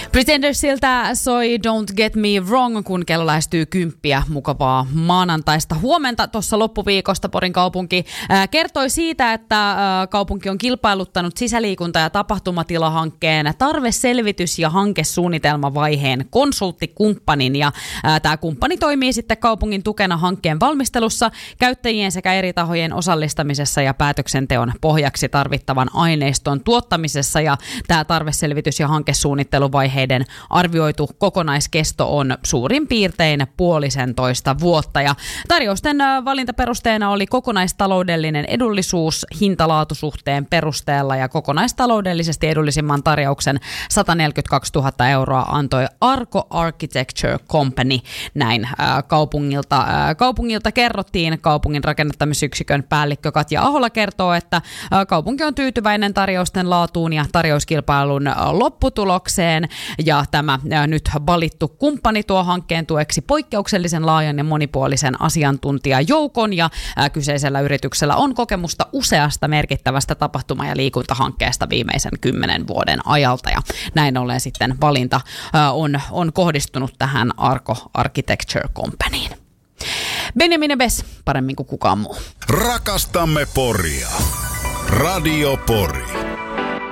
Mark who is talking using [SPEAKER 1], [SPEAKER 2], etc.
[SPEAKER 1] Pretendersiltä soi Don't Get Me Wrong, kun kello lähestyy 10. Mukavaa maanantaista huomenta. Tuossa loppuviikosta Porin kaupunki kertoi siitä, että kaupunki on kilpailuttanut sisäliikunta- ja tapahtumatilahankkeen tarveselvitys- ja hankesuunnitelmavaiheen konsulttikumppanin. Ja tämä kumppani toimii sitten kaupungin tukena hankkeen valmistelussa, käyttäjien sekä eri tahojen osallistamisessa ja päätöksenteon pohjaksi tarvittavan aineiston tuottamisessa. Ja tämä tarveselvitys- ja hankesuunnitteluvaiheiden arvioitu kokonaiskesto on suurin piirtein 1,5 vuotta. Ja tarjousten valintaperusteena oli kokonaistaloudellinen edullisuus hintalaatusuhteen perusteella, ja kokonaistaloudellisesti edullisimman tarjouksen 142 000 euroa antoi Arco Architecture Company. Näin kaupungilta kerrottiin. Kaupungin rakennuttamisyksikön päällikkö Katja Ahola kertoo, että kaupunki on tyytyväinen tarjousten laatuun ja tarjouskilpailun lopputulokseen. Ja tämä nyt valittu kumppani tuo hankkeen tueksi poikkeuksellisen laajan ja monipuolisen asiantuntijajoukon, ja kyseisellä yrityksellä on kokemusta useasta merkittävästä tapahtuma- ja liikuntahankkeesta viimeisen 10 vuoden ajalta, ja näin ollen sitten valinta on kohdistunut tähän Arco Architecture Companyin. Benjamin ja Bess, paremmin kuin kukaan muu.
[SPEAKER 2] Rakastamme Poria. Radio Pori.